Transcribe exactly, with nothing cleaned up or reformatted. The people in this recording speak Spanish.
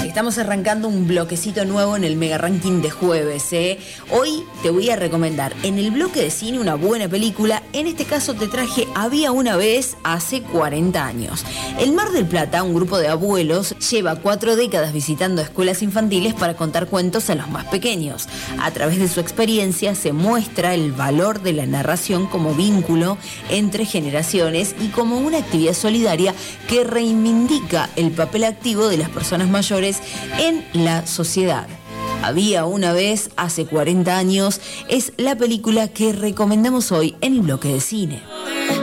estamos arrancando un bloquecito nuevo en el Mega Ranking de jueves, ¿eh? Hoy te voy a recomendar en el bloque de cine una buena película. En este caso te traje Había una vez hace cuarenta años. En Mar del Plata, un grupo de abuelos lleva cuatro décadas visitando escuelas infantiles para contar cuentos a los más pequeños. A través de su experiencia se muestra el valor de la narración como vínculo entre generaciones y como una actividad solidaria que reivindica el papel activo de las personas mayores en la sociedad. Había una vez hace cuarenta años es la película que recomendamos hoy en el bloque de cine.